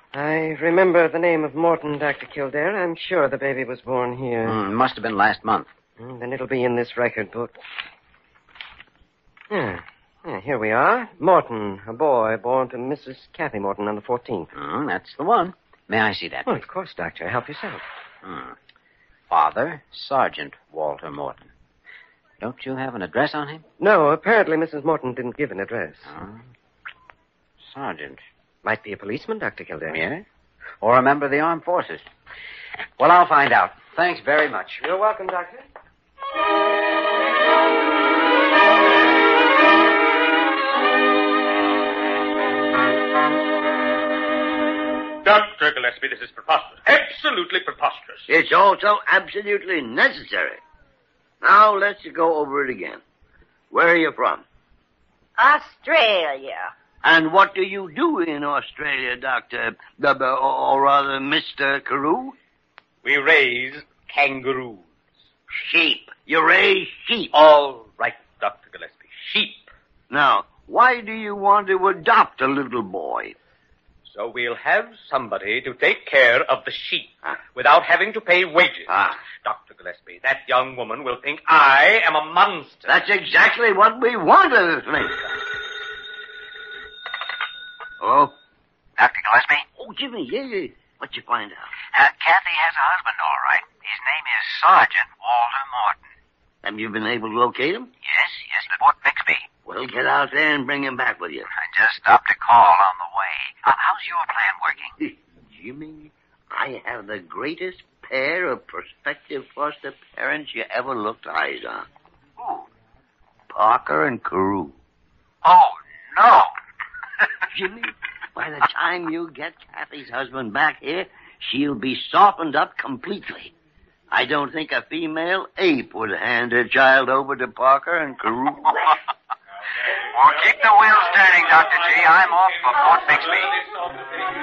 I remember the name of Morton, Dr. Kildare. I'm sure the baby was born here. Must have been last month. Then it'll be in this record book. Yeah, here we are. Morton, a boy born to Mrs. Kathy Morton on the 14th. That's the one. May I see that? Well, of course, Doctor. Help yourself. Father, Sergeant Walter Morton. Don't you have an address on him? No, apparently Mrs. Morton didn't give an address. Sergeant. Might be a policeman, Dr. Kildare. Yeah? Or a member of the armed forces. Well, I'll find out. Thanks very much. You're welcome, Doctor. Dr. Gillespie, this is preposterous. Absolutely preposterous. It's also absolutely necessary. Now, let's go over it again. Where are you from? Australia. And what do you do in Australia, Dr. Or rather, Mr. Carew? We raise kangaroos. Sheep. You raise sheep. All right, Dr. Gillespie. Sheep. Now, why do you want to adopt a little boy? So we'll have somebody to take care of the sheep without having to pay wages. Dr. Gillespie, that young woman will think I am a monster. That's exactly what we want her to think. Hello? Dr. Gillespie? Oh, Jimmy, yeah. What'd you find out? Kathy has a husband, all right. His name is Sergeant Walter Morton. Have you been able to locate him? Yes, at Fort Bixby. Well, get out there and bring him back with you. I just stopped a call on the way. How's your plan working? Jimmy, I have the greatest pair of prospective foster parents you ever looked eyes on. Who? Parker and Carew. Oh, no. Jimmy, by the time you get Kathy's husband back here, she'll be softened up completely. I don't think a female ape would hand her child over to Parker and Carew. Well, keep the wheels turning, Dr. G. I'm off for Fort Bixby.